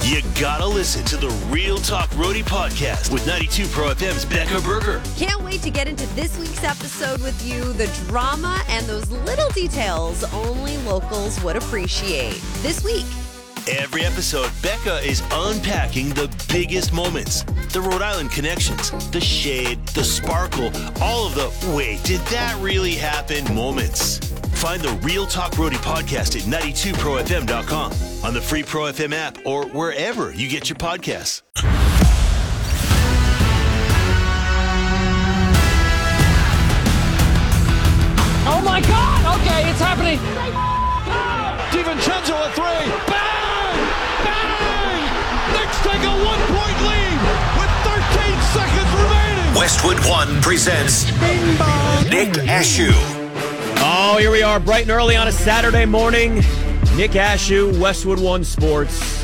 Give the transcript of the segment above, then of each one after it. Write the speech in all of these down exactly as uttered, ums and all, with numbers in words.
You gotta listen to the Real Talk Roadie podcast with ninety-two Pro F M's Becca Berger. Can't wait to get into this week's episode with you. The drama and those little details only locals would appreciate. This week. Every episode, Becca is unpacking the biggest moments. The Rhode Island connections, the shade, the sparkle, all of the wait, did that really happen moments. Find the Real Talk Roadie podcast at ninety-two pro f m dot com, on the free Pro F M app, or wherever you get your podcasts. Oh my God! Okay, it's happening. DiVincenzo a three. Bang! Bang! Knicks take a one-point lead with thirteen seconds remaining. Westwood One presents Nick Ashew. Oh, here we are, bright and early on a Saturday morning. Nick Ashew, Westwood One Sports.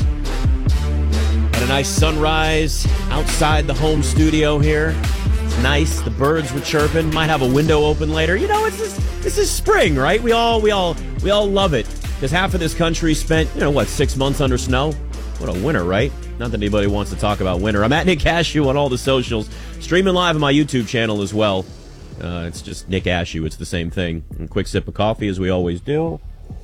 Had a nice sunrise outside the home studio here. It's nice. The birds were chirping. Might have a window open later. You know, it's just, this is spring, right? We all we all we all love it. Because half of this country spent, you know, what, six months under snow? What a winter, right? Not that anybody wants to talk about winter. I'm at Nick Ashew on all the socials. Streaming live on my YouTube channel as well. Uh, it's just Nick Ashew. It's the same thing. And a quick sip of coffee, as we always do.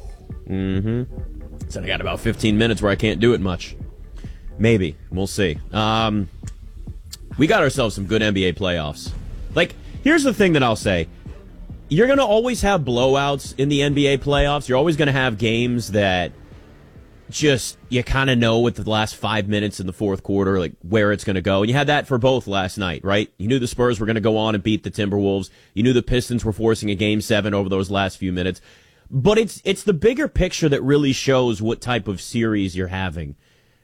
Mm-hmm. So I got about fifteen minutes where I can't do it much. Maybe. We'll see. Um, we got ourselves some good N B A playoffs. Like, here's the thing that I'll say. You're going to always have blowouts in the N B A playoffs. You're always going to have games that just, you kind of know with the last five minutes in the fourth quarter, like, where it's going to go. And you had that for both last night, right? You knew the Spurs were going to go on and beat the Timberwolves. You knew the Pistons were forcing a game seven over those last few minutes. But it's it's the bigger picture that really shows what type of series you're having.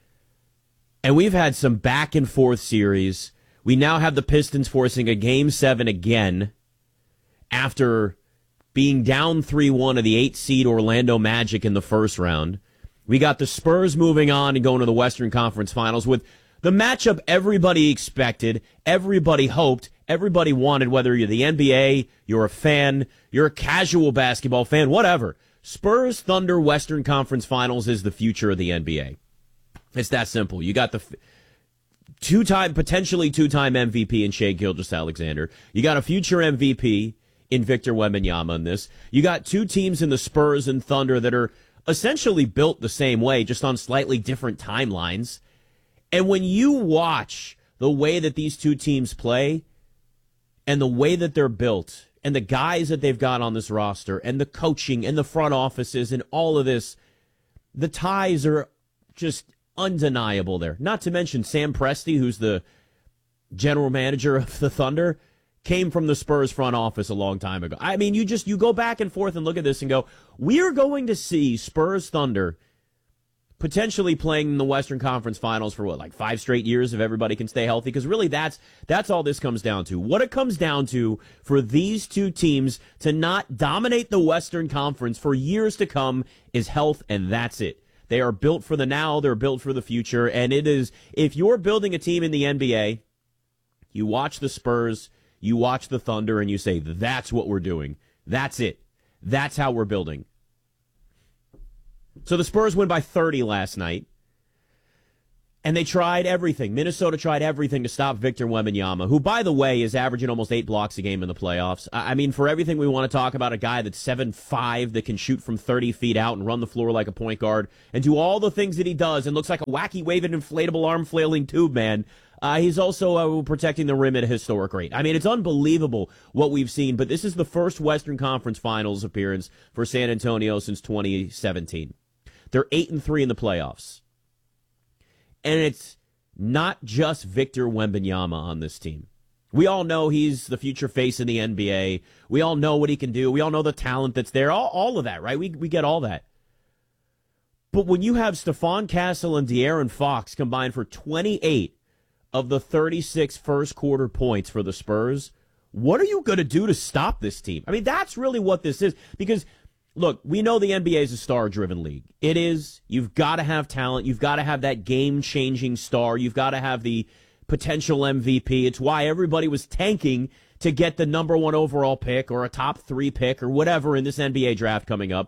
And we've had some back and forth series. We now have the Pistons forcing a game seven again after being down three one to the eight seed Orlando Magic in the first round. We got the Spurs moving on and going to the Western Conference Finals with the matchup everybody expected, everybody hoped, everybody wanted, whether you're the N B A, you're a fan, you're a casual basketball fan, whatever. Spurs Thunder Western Conference Finals is the future of the N B A. It's that simple. You got the f- two-time, potentially two-time M V P in Shai Gilgeous-Alexander. You got a future M V P in Victor Wembanyama in this. You got two teams in the Spurs and Thunder that are essentially built the same way, just on slightly different timelines. And when you watch the way that these two teams play and the way that they're built and the guys that they've got on this roster and the coaching and the front offices and all of this, the ties are just undeniable there. Not to mention Sam Presti, who's the general manager of the Thunder, came from the Spurs front office a long time ago. I mean, you just, you go back and forth and look at this and go, we're going to see Spurs Thunder potentially playing in the Western Conference Finals for what, like five straight years if everybody can stay healthy? Because really that's, that's all this comes down to. What it comes down to for these two teams to not dominate the Western Conference for years to come is health, and that's it. They are built for the now, they're built for the future, and it is, if you're building a team in the N B A, you watch the Spurs, you watch the Thunder, and you say, that's what we're doing. That's it. That's how we're building. So the Spurs win by thirty last night, and they tried everything. Minnesota tried everything to stop Victor Wembanyama, who, by the way, is averaging almost eight blocks a game in the playoffs. I mean, for everything we want to talk about, a guy that's seven five that can shoot from thirty feet out and run the floor like a point guard and do all the things that he does and looks like a wacky waving inflatable arm flailing tube man. Uh, he's also uh, protecting the rim at a historic rate. I mean, it's unbelievable what we've seen, but this is the first Western Conference Finals appearance for San Antonio since twenty seventeen. They're eight and three in the playoffs. And it's not just Victor Wembanyama on this team. We all know he's the future face in the N B A. We all know what he can do. We all know the talent that's there. All, all of that, right? We we get all that. But when you have Stephon Castle and De'Aaron Fox combined for twenty-eight of the thirty-six first quarter points for the Spurs, what are you going to do to stop this team? I mean, that's really what this is. Because, look, we know the N B A is a star-driven league. It is. You've got to have talent. You've got to have that game-changing star. You've got to have the potential M V P. It's why everybody was tanking to get the number one overall pick or a top three pick or whatever in this N B A draft coming up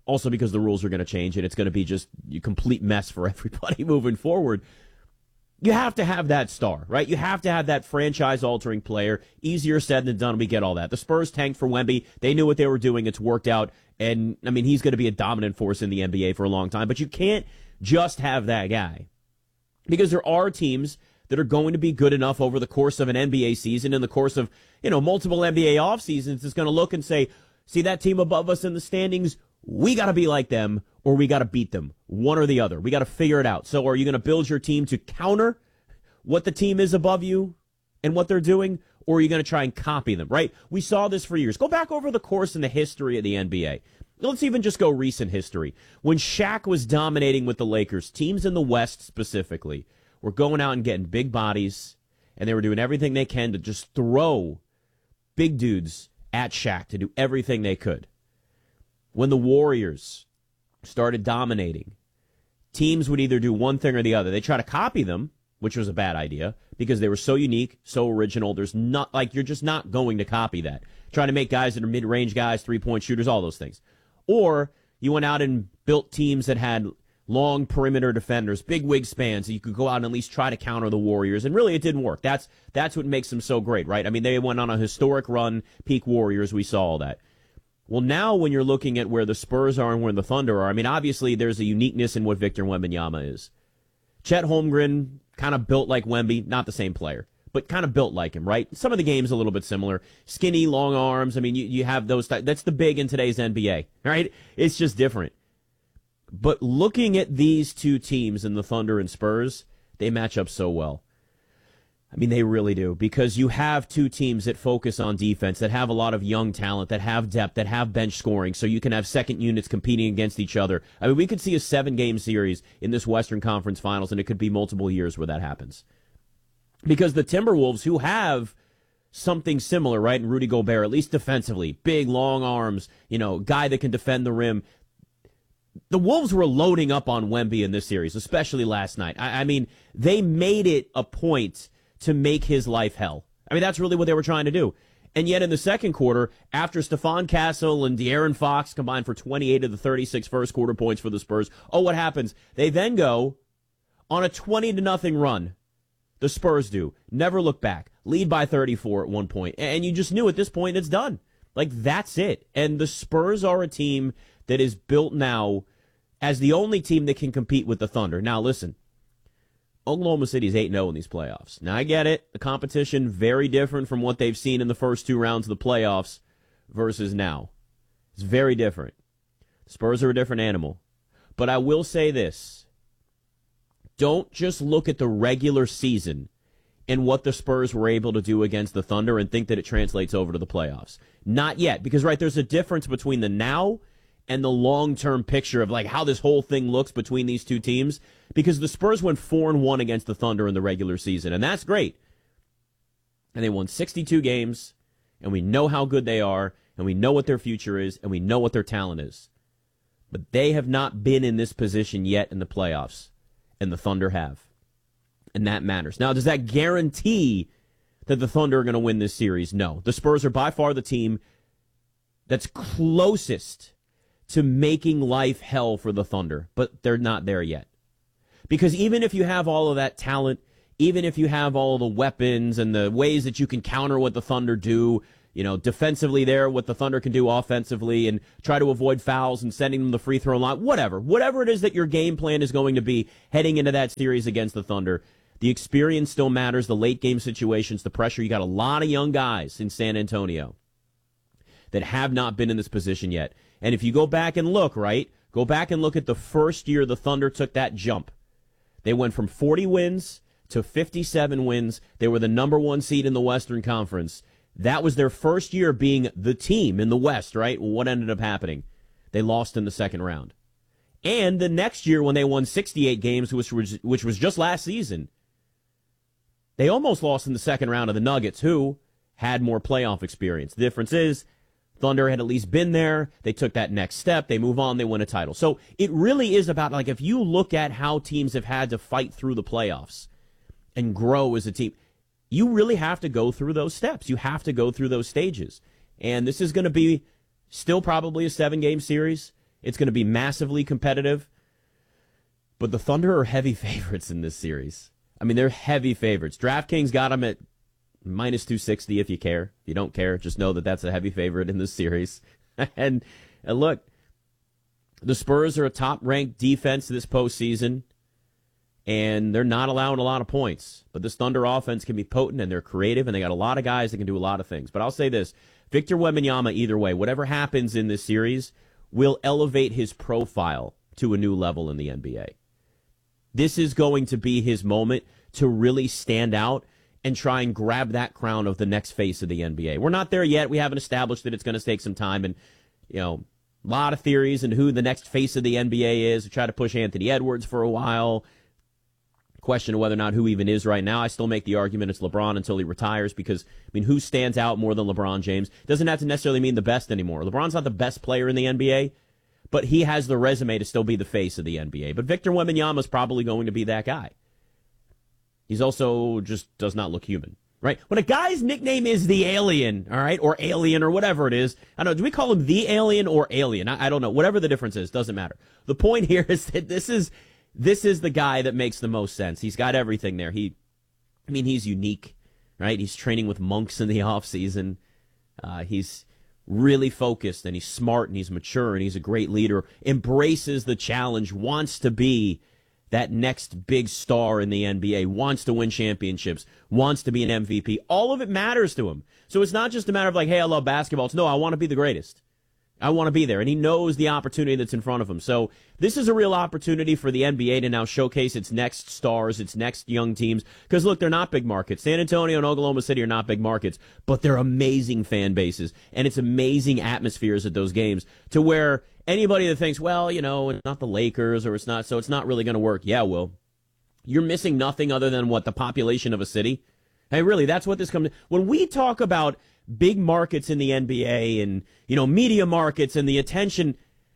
Also because the rules are going to change and it's going to be just a complete mess for everybody moving forward. You have to have that star, right? You have to have that franchise-altering player. Easier said than done. We get all that. The Spurs tanked for Wemby. They knew what they were doing. It's worked out. And, I mean, he's going to be a dominant force in the N B A for a long time. But you can't just have that guy. Because there are teams that are going to be good enough over the course of an N B A season, in the course of, you know, multiple N B A off seasons, that's going to look and say, see that team above us in the standings? We got to be like them, or we got to beat them. One or the other. We got to figure it out. So are you going to build your team to counter what the team is above you and what they're doing, or are you going to try and copy them, right? We saw this for years. Go back over the course in the history of the N B A. Let's even just go recent history. When Shaq was dominating with the Lakers, teams in the West specifically were going out and getting big bodies, and they were doing everything they can to just throw big dudes at Shaq to do everything they could. When the Warriors started dominating, teams would either do one thing or the other. They try to copy them, which was a bad idea because they were so unique, so original. There's not, like, you're just not going to copy that. Trying to make guys that are mid-range guys, three-point shooters, all those things. Or you went out and built teams that had long perimeter defenders, big wingspans, so you could go out and at least try to counter the Warriors. And really, it didn't work. That's that's what makes them so great, right? I mean, they went on a historic run, peak Warriors. We saw all that. Well, now when you're looking at where the Spurs are and where the Thunder are, I mean, obviously there's a uniqueness in what Victor Wembanyama is. Chet Holmgren, kind of built like Wemby, not the same player, but kind of built like him, right? Some of the games a little bit similar. Skinny, long arms. I mean, you, you have those. Th- that's the big in today's N B A, right? It's just different. But looking at these two teams in the Thunder and Spurs, they match up so well. I mean, they really do, because you have two teams that focus on defense, that have a lot of young talent, that have depth, that have bench scoring, so you can have second units competing against each other. I mean, we could see a seven-game series in this Western Conference Finals, and it could be multiple years where that happens. Because the Timberwolves, who have something similar, right, in Rudy Gobert, at least defensively, big, long arms, you know, guy that can defend the rim. The Wolves were loading up on Wemby in this series, especially last night. I, I mean, they made it a point to make his life hell. I mean, that's really what they were trying to do. And yet in the second quarter, after Stephon Castle and De'Aaron Fox combined for twenty-eight of the thirty-six first quarter points for the Spurs, oh, what happens? They then go on a twenty to nothing run. The Spurs do. Never look back. Lead by thirty-four at one point. And you just knew at this point it's done. Like, that's it. And the Spurs are a team that is built now as the only team that can compete with the Thunder. Now, listen. Oklahoma City's eight and oh in these playoffs. Now, I get it. The competition, very different from what they've seen in the first two rounds of the playoffs versus now. It's very different. The Spurs are a different animal. But I will say this. Don't just look at the regular season and what the Spurs were able to do against the Thunder and think that it translates over to the playoffs. Not yet. Because, right, there's a difference between the now and the long-term picture of like how this whole thing looks between these two teams, because the Spurs went four and one against the Thunder in the regular season, and that's great. And they won sixty-two games, and we know how good they are, and we know what their future is, and we know what their talent is. But they have not been in this position yet in the playoffs, and the Thunder have. And that matters. Now, does that guarantee that the Thunder are going to win this series? No. The Spurs are by far the team that's closest to making life hell for the Thunder, but they're not there yet. Because even if you have all of that talent, even if you have all the weapons and the ways that you can counter what the Thunder do, you know, defensively there, what the Thunder can do offensively, and try to avoid fouls and sending them the free throw line, whatever. Whatever it is that your game plan is going to be heading into that series against the Thunder, the experience still matters, the late game situations, the pressure. You got a lot of young guys in San Antonio that have not been in this position yet. And if you go back and look, right, go back and look at the first year the Thunder took that jump. They went from forty wins to fifty-seven wins. They were the number one seed in the Western Conference. That was their first year being the team in the West, right? What ended up happening? They lost in the second round. And the next year when they won sixty-eight games, which was, which was just last season, they almost lost in the second round of the Nuggets, who had more playoff experience. The difference is Thunder had at least been there. They took that next step. They move on. They win a title. So it really is about, like, if you look at how teams have had to fight through the playoffs and grow as a team, you really have to go through those steps. You have to go through those stages. And this is going to be still probably a seven-game series. It's going to be massively competitive. But the Thunder are heavy favorites in this series. I mean, they're heavy favorites. DraftKings got them at minus two sixty if you care. If you don't care, just know that that's a heavy favorite in this series. and, and look, the Spurs are a top-ranked defense this postseason, and they're not allowing a lot of points. But this Thunder offense can be potent, and they're creative, and they got a lot of guys that can do a lot of things. But I'll say this, Victor Wembanyama, either way, whatever happens in this series, will elevate his profile to a new level in the N B A. This is going to be his moment to really stand out and try and grab that crown of the next face of the N B A. We're not there yet. We haven't established that it's going to take some time, and, you know, a lot of theories and who the next face of the N B A is. We tried to push Anthony Edwards for a while. Question of whether or not who even is right now. I still make the argument it's LeBron until he retires because, I mean, who stands out more than LeBron James? Doesn't have to necessarily mean the best anymore. LeBron's not the best player in the N B A, but he has the resume to still be the face of the N B A. But Victor Wembanyama is probably going to be that guy. He's also just does not look human, right? When a guy's nickname is the Alien, all right, or Alien or whatever it is, I don't know, do we call him the Alien or Alien? I, I don't know. Whatever the difference is, doesn't matter. The point here is that this is this is the guy that makes the most sense. He's got everything there. He, I mean, he's unique, right? He's training with monks in the off season. Uh, he's really focused, and he's smart, and he's mature, and he's a great leader, embraces the challenge, wants to be that next big star in the N B A, wants to win championships, wants to be an M V P. All of it matters to him. So it's not just a matter of like, hey, I love basketball. It's no, I want to be the greatest. I want to be there. And he knows the opportunity that's in front of him. So this is a real opportunity for the N B A to now showcase its next stars, its next young teams. Because, look, they're not big markets. San Antonio and Oklahoma City are not big markets, but they're amazing fan bases. And it's amazing atmospheres at those games to where anybody that thinks, well, you know, it's not the Lakers or it's not, so it's not really going to work. Yeah, well, you're missing nothing other than what, the population of a city. Hey, really, that's what this comes to. When we talk about big markets in the N B A and, you know, media markets and the attention,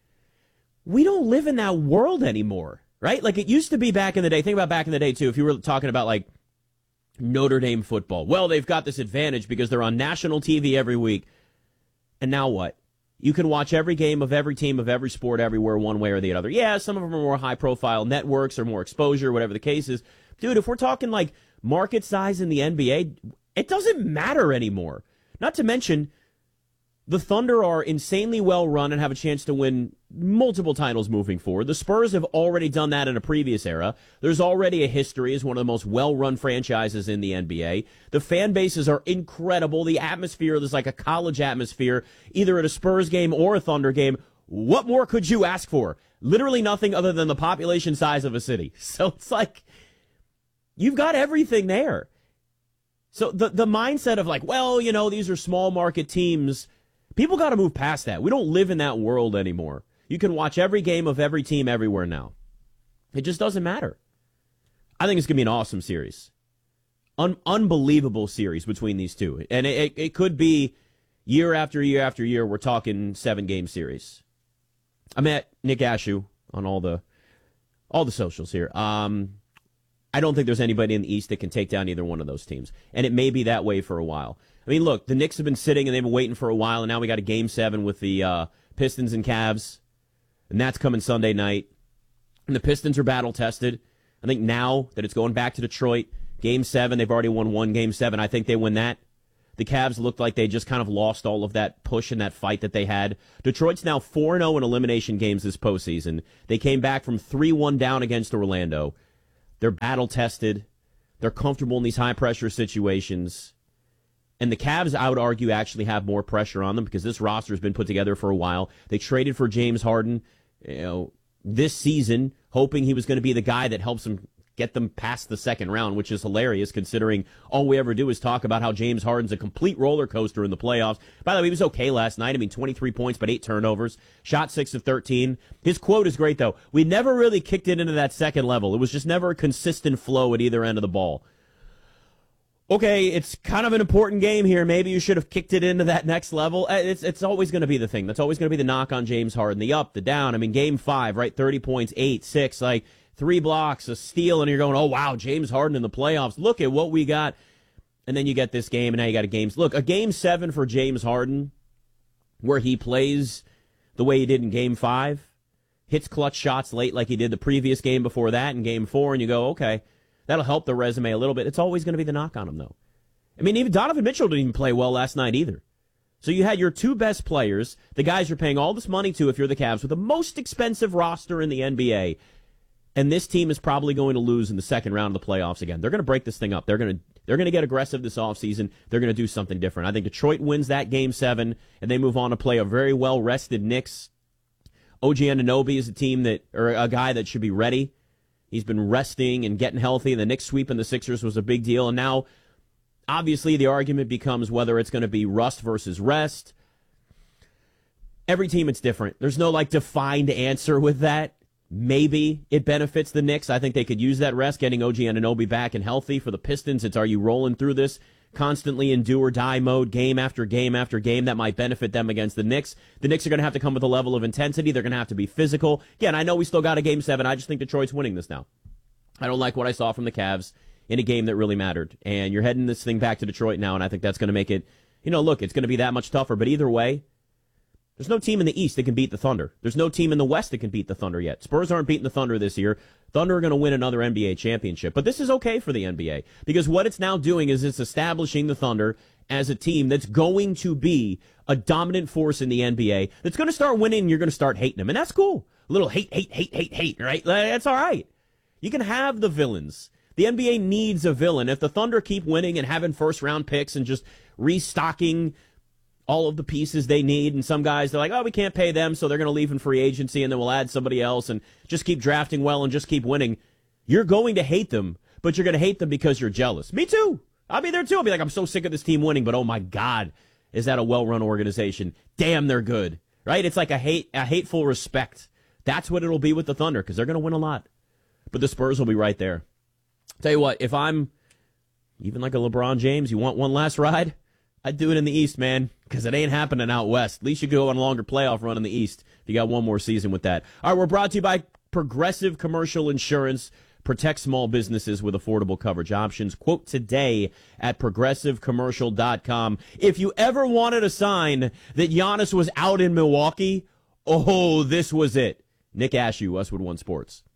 we don't live in that world anymore, right? Like it used to be back in the day. Think about back in the day, too, if you were talking about, like, Notre Dame football. Well, they've got this advantage because they're on national T V every week. And now what? You can watch every game of every team of every sport everywhere one way or the other. Yeah, some of them are more high-profile networks or more exposure, whatever the case is. Dude, if we're talking, like, market size in the N B A, it doesn't matter anymore. Not to mention, the Thunder are insanely well run and have a chance to win multiple titles moving forward. The Spurs have already done that in a previous era. There's already a history as one of the most well-run franchises in the N B A. The fan bases are incredible. The atmosphere is like a college atmosphere, either at a Spurs game or a Thunder game. What more could you ask for? Literally nothing other than the population size of a city. So it's like, you've got everything there. So the the mindset of like, well, you know, these are small market teams, people got to move past that. We don't live in that world anymore. You can watch every game of every team everywhere now. It just doesn't matter. I think it's going to be an awesome series. Un- unbelievable series between these two. And it, it could be year after year after year, we're talking seven-game series. I'm at Nick Ashew on all the all the socials here. Um I don't think there's anybody in the East that can take down either one of those teams. And it may be that way for a while. I mean, look, the Knicks have been sitting and they've been waiting for a while, and now we got a game seven with the uh, Pistons and Cavs, and that's coming Sunday night. And the Pistons are battle-tested. I think now that it's going back to Detroit, game seven, they've already won one game seven. I think they win that. The Cavs looked like they just kind of lost all of that push and that fight that they had. Detroit's now four and oh in elimination games this postseason. They came back from three one down against Orlando. They're battle-tested. They're comfortable in these high-pressure situations. And the Cavs, I would argue, actually have more pressure on them because this roster has been put together for a while. They traded for James Harden, you know, this season, hoping he was going to be the guy that helps them get them past the second round, which is hilarious considering all we ever do is talk about how James Harden's a complete roller coaster in the playoffs. By the way, he was okay last night. I mean, twenty-three points, but eight turnovers. Shot six of thirteen. His quote is great, though. We never really kicked it into that second level. It was just never a consistent flow at either end of the ball. Okay, it's kind of an important game here. Maybe you should have kicked it into that next level. It's it's always going to be the thing. That's always going to be the knock on James Harden. The up, the down. I mean, game five, right? thirty points, eight, six, like three blocks, a steal, and you're going, oh, wow, James Harden in the playoffs. Look at what we got. And then you get this game, and now you got a game. Look, a game seven for James Harden where he plays the way he did in game five, hits clutch shots late like he did the previous game before that in game four, and you go, okay, that'll help the resume a little bit. It's always going to be the knock on him, though. I mean, even Donovan Mitchell didn't even play well last night either. So you had your two best players, the guys you're paying all this money to if you're the Cavs, with the most expensive roster in the N B A, and this team is probably going to lose in the second round of the playoffs again. They're going to break this thing up. They're going to they're going to get aggressive this offseason. They're going to do something different. I think Detroit wins that game seven, and they move on to play a very well-rested Knicks. O G Anunoby is a team that, or a guy that should be ready. He's been resting and getting healthy. The Knicks sweeping the Sixers was a big deal, and now obviously the argument becomes whether it's going to be rust versus rest. Every team, it's different. There's no, like, defined answer with that. Maybe it benefits the Knicks. I think they could use that rest, getting O G Anunoby back and healthy. For the Pistons, it's are you rolling through this constantly in do or die mode, game after game after game? That might benefit them against the Knicks. The Knicks are going to have to come with a level of intensity. They're going to have to be physical. Again, I know we still got a game seven. I just think Detroit's winning this now. I don't like what I saw from the Cavs in a game that really mattered. And you're heading this thing back to Detroit now, and I think that's going to make it, you know, look, it's going to be that much tougher. But either way, there's no team in the East that can beat the Thunder. There's no team in the West that can beat the Thunder yet. Spurs aren't beating the Thunder this year. Thunder are going to win another N B A championship. But this is okay for the N B A, because what it's now doing is it's establishing the Thunder as a team that's going to be a dominant force in the N B A, that's going to start winning, and you're going to start hating them. And that's cool. A little hate, hate, hate, hate, hate, right? That's all right. You can have the villains. The N B A needs a villain. If the Thunder keep winning and having first-round picks and just restocking all of the pieces they need, and some guys, they're like, oh, we can't pay them, so they're going to leave in free agency, and then we'll add somebody else and just keep drafting well and just keep winning, you're going to hate them, but you're going to hate them because you're jealous. Me too. I'll be there too. I'll be like, I'm so sick of this team winning, but oh my God, is that a well-run organization? Damn, they're good. Right? It's like a hate, a hateful respect. That's what it'll be with the Thunder, because they're going to win a lot. But the Spurs will be right there. Tell you what, if I'm even like a LeBron James, you want one last ride? I'd do it in the East, man, because it ain't happening out West. At least you go on a longer playoff run in the East if you got one more season with that. All right, we're brought to you by Progressive Commercial Insurance. Protect small businesses with affordable coverage options. Quote today at progressive commercial dot com. If you ever wanted a sign that Giannis was out in Milwaukee, oh, this was it. Nick Ashew, Westwood One Sports.